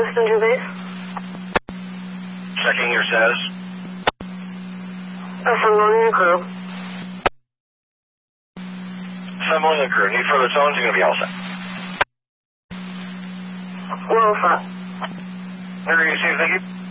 Houston 2 base. Checking your status. Assembling a crew. Assembling a crew. Need further tones? You're going to be all set. Well set. Where are you, Steve? Thank you.